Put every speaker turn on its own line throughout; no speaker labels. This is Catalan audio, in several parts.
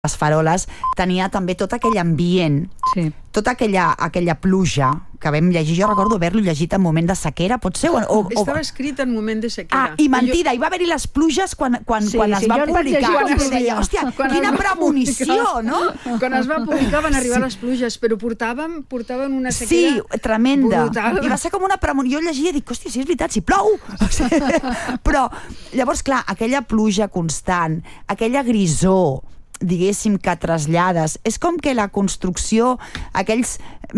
les faroles, tenia també tot aquell ambient, tota aquella pluja que vam llegir. Jo recordo haver-lo llegit en moment de sequera, pot ser?
Estava escrit en moment de sequera.
I mentida, hi va haver-hi les pluges quan es va publicar. Deia, hòstia, quina premonició, no?
Quan es va publicar van arribar les pluges, però portaven una sequera...
Sí, tremenda.
Brutal.
I va ser com una premonició. Jo llegia i dic, hòstia, sí, és veritat, si plou! Però, llavors, clar, aquella pluja constant, aquella grisor, diguéssim, que trasllades, és com que la construcció, aquells,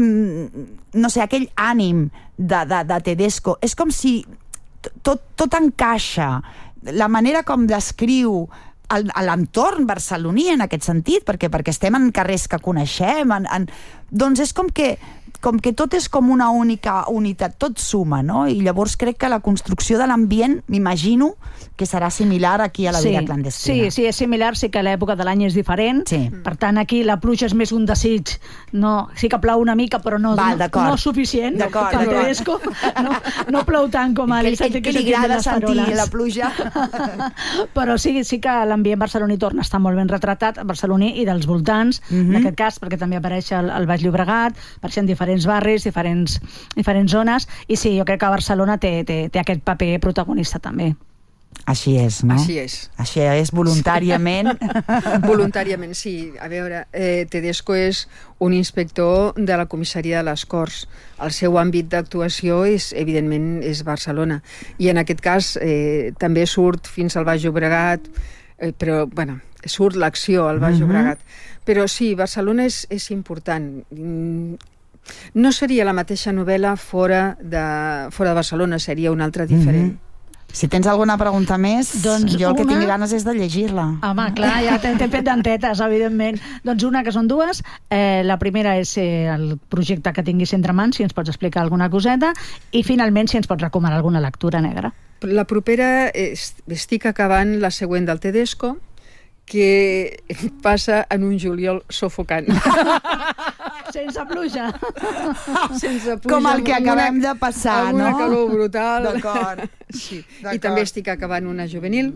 no sé, aquell ànim de Tedesco, és com si tot encaixa, la manera com descriu l'entorn barceloní en aquest sentit, perquè estem en carrers que coneixem, doncs és com que tot és com una única unitat, tot suma, no? I llavors crec que la construcció de l'ambient, m'imagino que serà similar aquí a la vida clandestina.
Sí, és similar, sí que l'època de l'any és diferent, per tant aquí la pluja és més un desig, sí que plou una mica però no suficient, per Tedesco no plou tant com a
que li agrada sentir la pluja.
Però sí que l'ambient barceloní torna a estar molt ben retratat, barceloní i dels voltants, en aquest cas, perquè també apareix el Baix Llobregat, apareixen diferents barris, diferents zones, i sí, jo crec que Barcelona té aquest paper protagonista també.
Així és, no?
Així és.
Així és, voluntàriament.
Voluntàriament, sí. A veure, Tedesco és un inspector de la comissaria de les Corts. El seu àmbit d'actuació evidentment, és Barcelona. I en aquest cas també surt fins al Baix Llobregat, però, bueno, surt l'acció al Baix Llobregat. Però sí, Barcelona és important. No seria la mateixa novel·la fora de Barcelona, seria una altra diferent.
Si tens alguna pregunta més, jo el que tinc ganes és de llegir-la.
Home, clar, ja t'he fet dentetes, evidentment. Doncs una, que són dues. La primera és el projecte que tinguis entre mans, si ens pots explicar alguna coseta, i finalment si ens pots recomanar alguna lectura negra.
La propera, estic acabant la següent del Tedesco, que passa en un juliol sufocant.
Sense pluja.
Sense pluja.
Com el que acabem de passar, no?
Amb una calor brutal.
D'acord.
Sí. I també estic acabant una juvenil.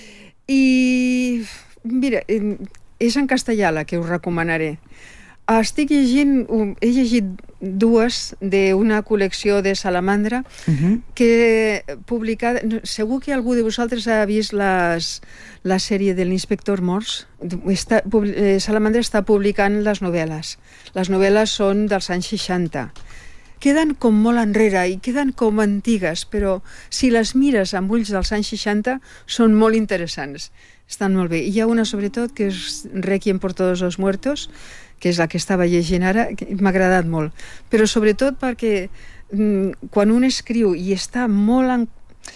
I, mira, és en castellà la que us recomanaré. Estic llegint, he llegit dues d'una col·lecció de Salamandra que publicada... Segur que algú de vosaltres ha vist la sèrie de l'Inspector Morse. Salamandra està publicant les novel·les. Les novel·les són dels anys 60. Queden com molt enrere i queden com antigues, però si les mires amb ulls dels anys 60 són molt interessants. Estan molt bé. Hi ha una, sobretot, que és Requiem por todos los muertos, que és la que estava llegint ara, que m'ha agradat molt. Però sobretot perquè quan un escriu i està molt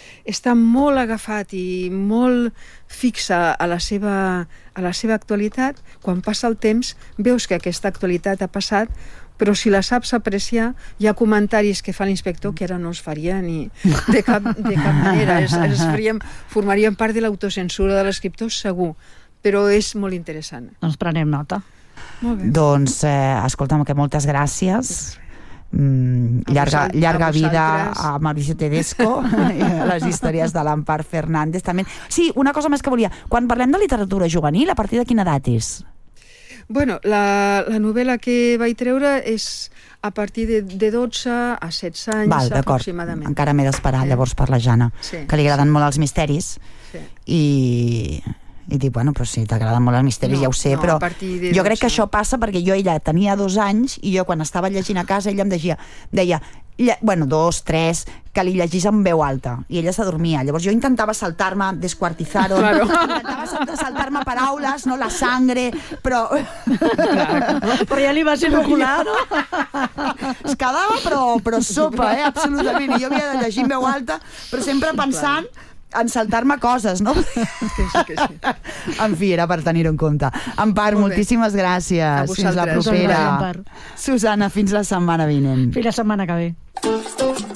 agafat i molt fixa a la seva actualitat, quan passa el temps veus que aquesta actualitat ha passat, però si la saps apreciar, hi ha comentaris que fa l'inspector que ara no els faria ni de cap manera. Formarien part de l'autocensura de l'escriptor, segur, però és molt interessant.
Doncs prenem nota.
Doncs, escolta'm, que moltes gràcies. Llarga vida a Mauricio Tedesco, les històries de l'Ampar Fernández també. Sí, una cosa més que volia. Quan parlem de literatura juvenil, a partir de quina edat és?
Bueno, la novel·la que vaig treure és a partir de 12 a 16 anys aproximadament.
Encara m'he d'esperar llavors per la Jana, que li agraden molt els misteris i dic, bueno, però si t'agraden molt els misteris ja ho sé, però jo crec que això passa perquè ella tenia 2 anys i jo quan estava llegint a casa ella em deia 2, 3, que li llegís en veu alta i ella s'adormia. Llavors jo intentava saltar-me Descuartizado, intentava saltar-me paraules, no, la sangre, però
ja li va ser ocular, no?
Es quedava però sopa, absolutament, i jo havia de llegir en veu alta, però sempre pensant en saltar-me coses, no?
Sí.
En fi, era per tenir-ho en compte. Ampar, moltíssimes gràcies. Fins la propera. Susana, fins la setmana vinent.
Fins la setmana que ve.